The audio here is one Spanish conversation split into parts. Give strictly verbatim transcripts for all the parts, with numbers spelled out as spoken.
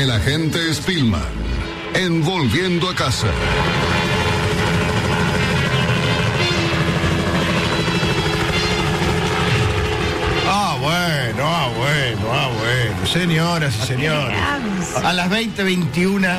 El agente Spillman, en Volviendo a Casa. Ah, bueno, ah, bueno, ah, bueno. Señoras y señores, a las veinte veintiuna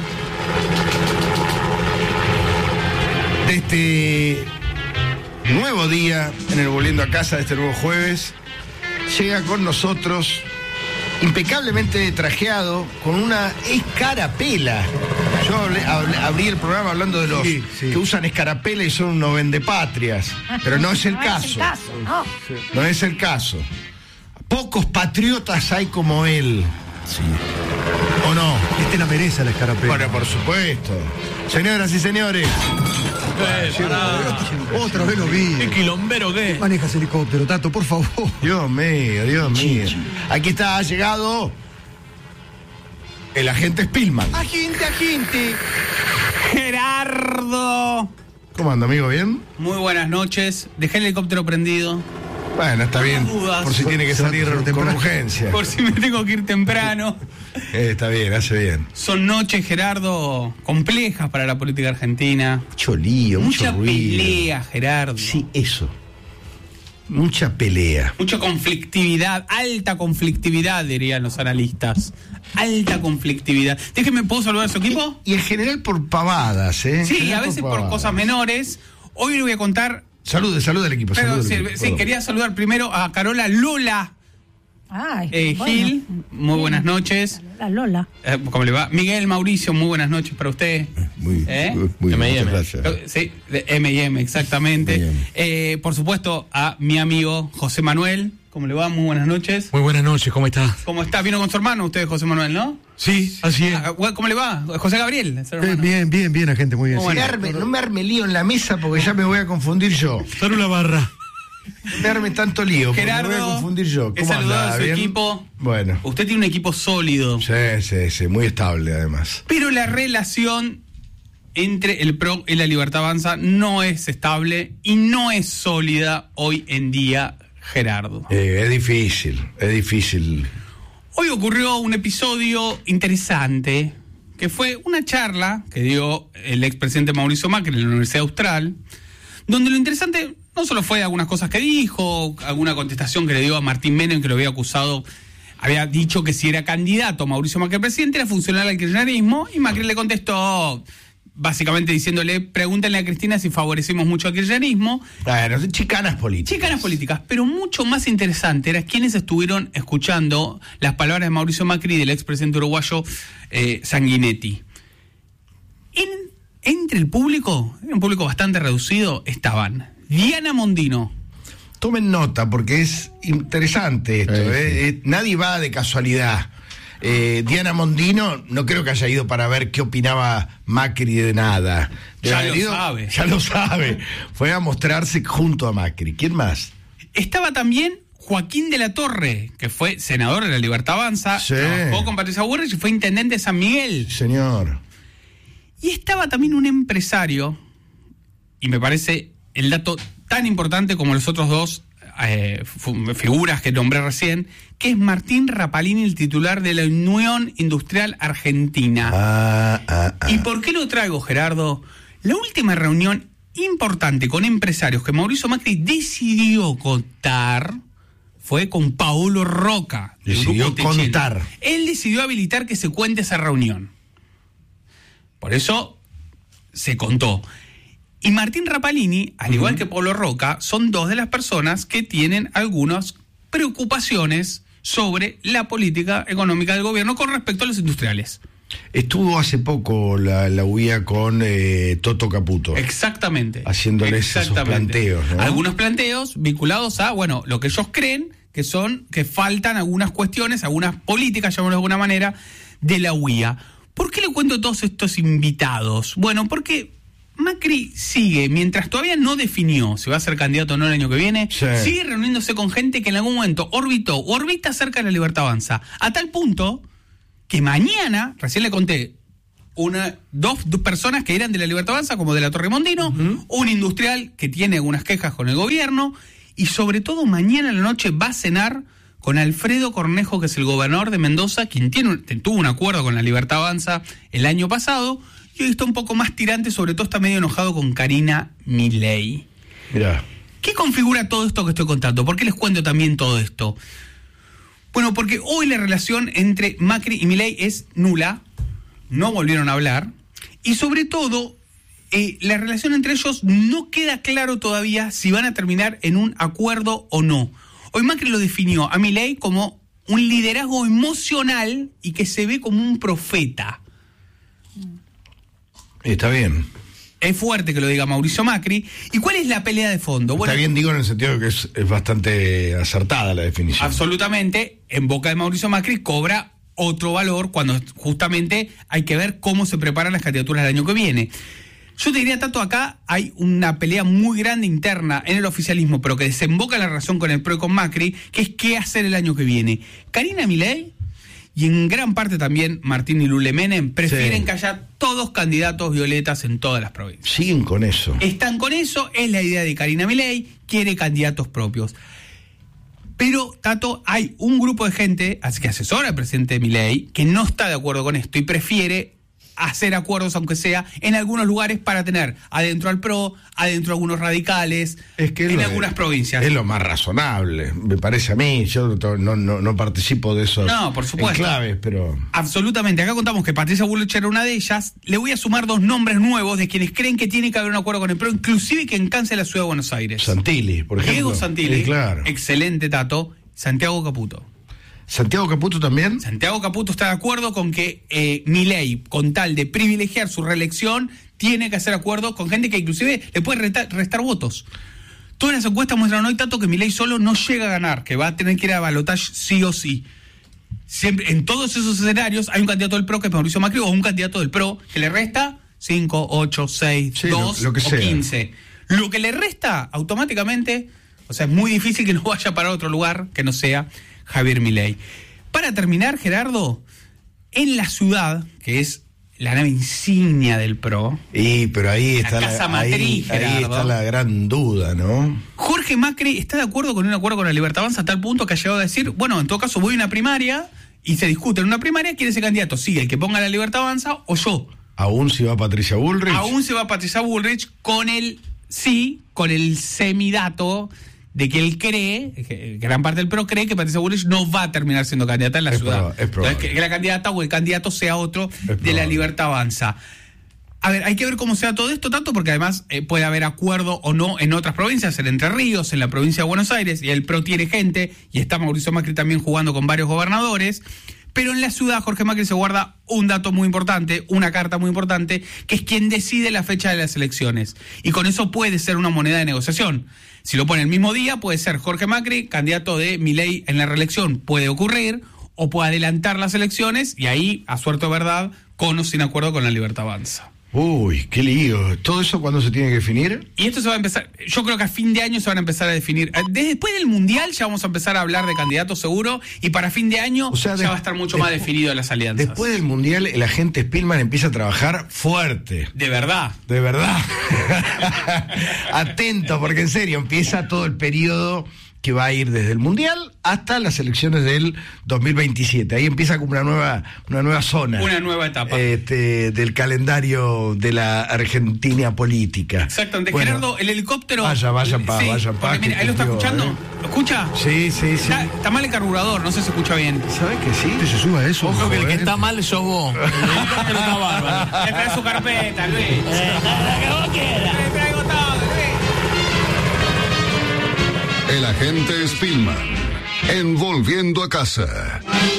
de este nuevo día en el Volviendo a Casa, de este nuevo jueves, llega con nosotros impecablemente trajeado, con una escarapela. Yo hablé, hablé, abrí el programa hablando de los sí, sí. que usan escarapela y son unos vendepatrias, pero no es el no caso. Es el caso no. no es el caso. Pocos patriotas hay como él. Sí. ¿O no? Este la merece la escarapela. Bueno, por supuesto. Señoras y señores. Eh, Otra vez lo vi. ¿Qué quilombero qué? Manejas helicóptero, Tato, por favor. Dios mío, Dios mío. Aquí está, ha llegado el agente Spillman. Agente, agente. Gerardo. ¿Cómo anda, amigo? ¿Bien? Muy buenas noches. Dejé el helicóptero prendido. Bueno, está bien. Dudas. Por si tiene que salir con urgencia. Por si me tengo que ir temprano. Eh, está bien, hace bien. Son noches, Gerardo, complejas para la política argentina. Mucho lío, Mucha mucho ruido. pelea, Gerardo. Sí, eso. Mucha pelea. Mucha conflictividad, alta conflictividad, dirían los analistas. Alta conflictividad. Déjeme, ¿puedo saludar a su equipo? Y en general por pavadas, ¿eh? Sí, a veces por, por cosas menores. Hoy le voy a contar... Salude, salude al equipo. Pero salude sí, al equipo, sí, quería saludar primero a Carola Lola Ay, eh, bueno. Gil. Muy buenas noches. La Lola. Eh, ¿Cómo le va? Miguel Mauricio, muy buenas noches para usted. Muy, ¿Eh? muy M y M. muchas gracias. Sí, de M y M, exactamente. M y M. Eh, por supuesto, a mi amigo José Manuel. ¿Cómo le va? Muy buenas noches. Muy buenas noches, ¿cómo está? ¿Cómo está? ¿Vino con su hermano usted, José Manuel, no? Sí, así es. Ah, ¿cómo le va? José Gabriel. ¿Es Eh, bien, bien, bien, agente, muy bien. Muy Sí. No me arme- no me arme lío en la mesa porque ya me voy a confundir yo. Solo la barra. No me arme tanto lío porque Gerardo, me voy a confundir yo. he ¿Cómo saludado anda? a su ¿Bien? equipo. Bueno. Usted tiene un equipo sólido. Sí, sí, sí, muy estable además. Pero la relación entre el P R O y la Libertad Avanza no es estable y no es sólida hoy en día, Gerardo. Eh, es difícil, es difícil. Hoy ocurrió un episodio interesante, que fue una charla que dio el expresidente Mauricio Macri en la Universidad Austral, donde lo interesante no solo fue algunas cosas que dijo, alguna contestación que le dio a Martín Menem, que lo había acusado, había dicho que si era candidato Mauricio Macri presidente era funcional al kirchnerismo, y Macri le contestó básicamente diciéndole, pregúntenle a Cristina si favorecemos mucho al kirchnerismo. Bueno, chicanas políticas. Chicanas políticas, pero mucho más interesante era quienes estuvieron escuchando las palabras de Mauricio Macri y del expresidente uruguayo eh, Sanguinetti. En, entre el público, un público bastante reducido, estaban Diana Mondino. Tomen nota porque es interesante esto. Eh, ¿eh? sí. Eh, nadie va de casualidad. Eh, Diana Mondino no creo que haya ido para ver qué opinaba Macri de nada. Debe Ya haber lo ido- sabe. Ya lo sabe. Fue a mostrarse junto a Macri. ¿Quién más? Estaba también Joaquín de la Torre, que fue senador de la Libertad Avanza, Sí. trabajó con Patricia Bullrich y fue intendente de San Miguel. Señor. Y estaba también un empresario, y me parece el dato tan importante como los otros dos eh, fu- figuras que nombré recién, que es Martín Rapalini, el titular de la Unión Industrial Argentina. Ah, ah, ah. ¿Y por qué lo traigo, Gerardo? La última reunión importante con empresarios que Mauricio Macri decidió contar fue con Paolo Roca. del Decidió Grupo Techel. contar. Él decidió habilitar que se cuente esa reunión. Por eso se contó. Y Martín Rapalini, al igual que Paolo Roca, son dos de las personas que tienen algunas preocupaciones sobre la política económica del gobierno con respecto a los industriales. Estuvo hace poco la, la U I A con eh, Toto Caputo. Exactamente. Haciéndoles esos Exactamente. planteos, ¿no? Algunos planteos vinculados a, bueno, lo que ellos creen que son, que faltan algunas cuestiones, algunas políticas, llamémoslo de alguna manera, de la U I A. ¿Por qué le cuento a todos estos invitados? Bueno, porque Macri sigue, mientras todavía no definió si va a ser candidato o no el año que viene, Sí. sigue reuniéndose con gente que en algún momento orbitó o orbita cerca de la Libertad Avanza, a tal punto que mañana, recién le conté, una, dos, dos personas que eran de la Libertad Avanza, como de la Torre Mondino, uh-huh. un industrial que tiene algunas quejas con el gobierno, y sobre todo mañana en la noche va a cenar con Alfredo Cornejo, que es el gobernador de Mendoza, quien tiene, tuvo un acuerdo con la Libertad Avanza el año pasado, y hoy está un poco más tirante, sobre todo está medio enojado con Karina Milei. Mirá. ¿Qué configura todo esto que estoy contando? ¿Por qué les cuento también todo esto? Bueno, porque hoy la relación entre Macri y Milei es nula, no volvieron a hablar, y sobre todo, eh, la relación entre ellos no queda claro todavía si van a terminar en un acuerdo o no. Hoy Macri lo definió a Milei como un liderazgo emocional y que se ve como un profeta. Está bien. Es fuerte que lo diga Mauricio Macri. ¿Y cuál es la pelea de fondo? Bueno, está bien, digo, en el sentido de que es, es bastante acertada la definición. Absolutamente. En boca de Mauricio Macri cobra otro valor cuando justamente hay que ver cómo se preparan las candidaturas del año que viene. Yo te diría, Tato, acá hay una pelea muy grande interna en el oficialismo, pero que desemboca en la relación con el P R O y con Macri, que es qué hacer el año que viene. Karina Milei y en gran parte también Martín y Lule Menem prefieren sí. que haya todos candidatos violetas en todas las provincias. Siguen con eso. Están con eso, es la idea de Karina Milei, quiere candidatos propios. Pero, Tato, hay un grupo de gente, así que asesora al presidente Milei, que no está de acuerdo con esto y prefiere hacer acuerdos, aunque sea en algunos lugares, para tener adentro al P R O, adentro algunos radicales, es que en lo, algunas provincias. Es lo más razonable, me parece a mí. Yo no, no, no participo de esos no, por supuesto. enclaves, pero... Absolutamente. Acá contamos que Patricia Bullrich era una de ellas. Le voy a sumar dos nombres nuevos de quienes creen que tiene que haber un acuerdo con el P R O, inclusive que encance la ciudad de Buenos Aires. Santilli, por ejemplo. Diego Santilli, sí, claro. Excelente, Tato. Santiago Caputo. ¿Santiago Caputo también? Santiago Caputo está de acuerdo con que eh, Milei, con tal de privilegiar su reelección, tiene que hacer acuerdos con gente que inclusive le puede restar, restar votos. Todas las encuestas muestran hoy, Tato, que Milei solo no llega a ganar, que va a tener que ir a balotaje sí o sí. Siempre, en todos esos escenarios hay un candidato del P R O que es Mauricio Macri o un candidato del P R O que le resta cinco, ocho, seis, sí, dos lo, lo que o sea. quince. Lo que le resta automáticamente, o sea, es muy difícil que no vaya para otro lugar que no sea Javier Milei. Para terminar, Gerardo, en la ciudad, que es la nave insignia del P R O. Y, pero ahí está la, la, casa matriz, ahí, ahí está la gran duda, ¿no? Jorge Macri está de acuerdo con un acuerdo con la Libertad Avanza a tal punto que ha llegado a decir, bueno, en todo caso voy a una primaria y se discute en una primaria quién es el candidato, sí, el que ponga la Libertad Avanza o yo. ¿Aún se va Patricia Bullrich? Aún se va Patricia Bullrich con el sí, con el semidato de que él cree, que gran parte del P R O cree que Patricia Bullrich no va a terminar siendo candidata en la es ciudad. Probable, es probable. Entonces, que, que la candidata o el candidato sea otro es de la Libertad Avanza. A ver, hay que ver cómo sea todo esto, tanto porque además eh, puede haber acuerdo o no en otras provincias, en Entre Ríos, en la provincia de Buenos Aires, y el P R O tiene gente, y está Mauricio Macri también jugando con varios gobernadores. Pero en la ciudad, Jorge Macri se guarda un dato muy importante, una carta muy importante, que es quien decide la fecha de las elecciones. Y con eso puede ser una moneda de negociación. Si lo pone el mismo día, puede ser Jorge Macri, candidato de Milei en la reelección. Puede ocurrir, o puede adelantar las elecciones, y ahí, a suerte o verdad, con o sin acuerdo con la Libertad Avanza. Uy, qué lío. ¿Todo eso cuándo se tiene que definir? Y esto se va a empezar, yo creo que a fin de año se van a empezar a definir. Después del Mundial ya vamos a empezar a hablar de candidatos seguro, y para fin de año o sea, ya de, va a estar mucho de, más definido las alianzas. Después del Mundial el agente Spillman empieza a trabajar fuerte. De verdad. De verdad. Atento, porque en serio empieza todo el periodo que va a ir desde el Mundial hasta las elecciones del dos mil veintisiete. Ahí empieza como una nueva, una nueva zona. Una nueva etapa. Este, del calendario de la Argentina política. Exactamente. Bueno, Gerardo, el helicóptero... Vaya, vaya en paz, sí, vaya en paz. Mira, ahí lo está escuchando. ¿eh? ¿Lo escucha? Sí, sí, sí. Está, está mal el carburador, no sé si se escucha bien. ¿Sabes que sí? Que se suba eso. Ojo que el que joder. está mal sos vos. El helicóptero está bárbaro. Le trae su carpeta, Luis. Eh, la que vos quieras. Le traigo todo, Luis. El agente Spillman, en Volviendo a Casa.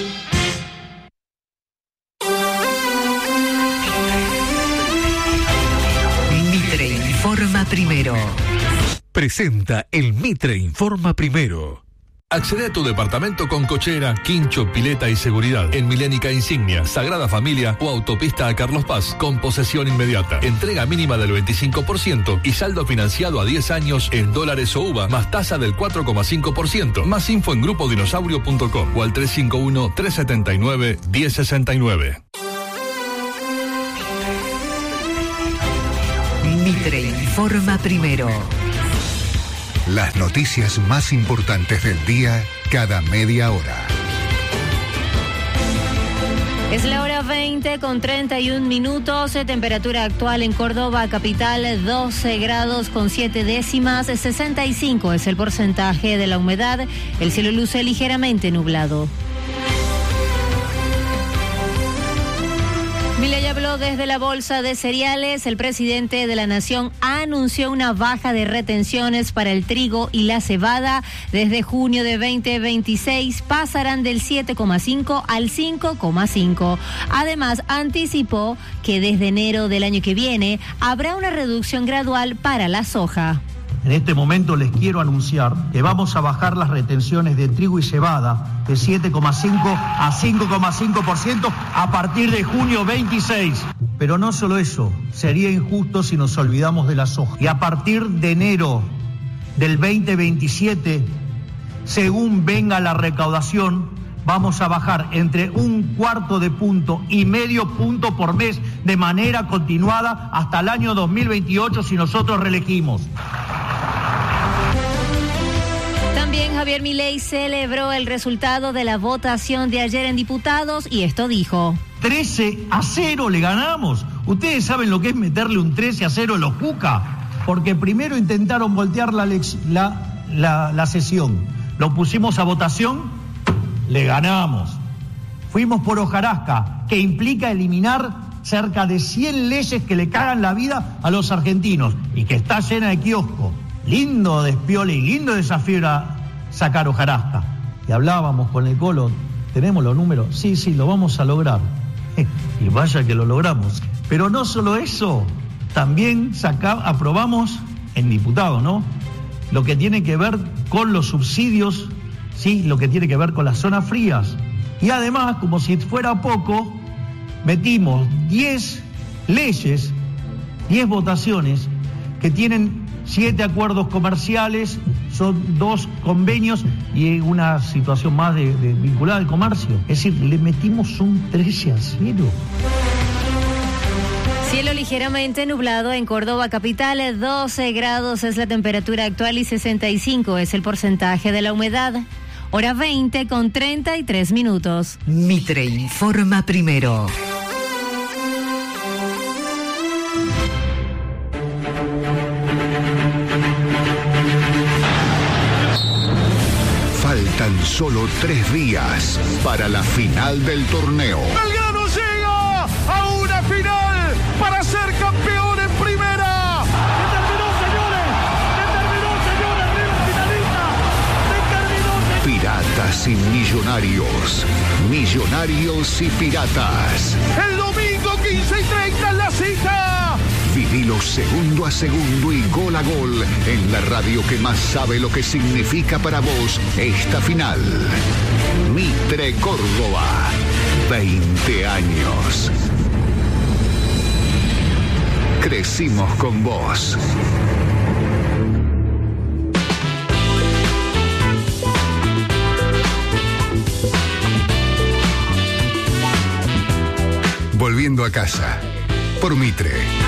Mitre informa primero. Presenta el Mitre Informa Primero. Accede a tu departamento con cochera, quincho, pileta y seguridad en Milénica Insignia, Sagrada Familia o Autopista a Carlos Paz con posesión inmediata. Entrega mínima del veinticinco por ciento y saldo financiado a diez años en dólares o U V A más tasa del cuatro coma cinco por ciento. Más info en grupo dinosaurio punto com o al tres cinco uno, tres siete nueve, uno cero seis nueve. Mitre informa primero. Las noticias más importantes del día cada media hora. Es la hora veinte con treinta y un minutos, temperatura actual en Córdoba capital doce grados con siete décimas, sesenta y cinco es el porcentaje de la humedad, el cielo luce ligeramente nublado. Milei habló desde la Bolsa de Cereales. El presidente de la Nación anunció una baja de retenciones para el trigo y la cebada. Desde junio de veinte veintiséis pasarán del siete coma cinco al cinco coma cinco. Además, anticipó que desde enero del año que viene habrá una reducción gradual para la soja. En este momento les quiero anunciar que vamos a bajar las retenciones de trigo y cebada de siete coma cinco a cinco coma cinco por ciento a partir de junio veintiséis. Pero no solo eso, sería injusto si nos olvidamos de la soja. Y a partir de enero del veinte veintisiete, según venga la recaudación, vamos a bajar entre un cuarto de punto y medio punto por mes de manera continuada hasta el año dos mil veintiocho si nosotros reelegimos. También Javier Milei celebró el resultado de la votación de ayer en diputados y esto dijo. trece a cero le ganamos. ¿Ustedes saben lo que es meterle un trece a cero a los Cuca? Porque primero intentaron voltear la, la, la, la sesión. Lo pusimos a votación, le ganamos. Fuimos por hojarasca, que implica eliminar cerca de cien leyes que le cagan la vida a los argentinos y que está llena de kioscos. Lindo despiole y lindo desafío era sacar hojarasca. Y hablábamos con el Colo, ¿tenemos los números? Sí, sí, lo vamos a lograr. Y vaya que lo logramos. Pero no solo eso, también saca, aprobamos en diputados, ¿no? Lo que tiene que ver con los subsidios, sí, lo que tiene que ver con las zonas frías. Y además, como si fuera poco, metimos diez leyes, diez votaciones que tienen siete acuerdos comerciales, son dos convenios y una situación más de, de vinculada al comercio. Es decir, le metimos un trece a cero. Cielo ligeramente nublado en Córdoba capital, doce grados es la temperatura actual y sesenta y cinco es el porcentaje de la humedad. Hora veinte con treinta y tres minutos. Mitre informa primero. Faltan solo tres días para la final del torneo. Belgrano llega a una final para ser campeón en primera. Se terminó, señores. Se terminó, señores. River finalista. Se terminó, señores. Piratas y Millonarios. Millonarios y Piratas. El domingo quince y treinta en la cita. Vivilo segundo a segundo y gol a gol en la radio que más sabe lo que significa para vos esta final. Mitre Córdoba, veinte años. Crecimos con vos. Volviendo a casa, por Mitre.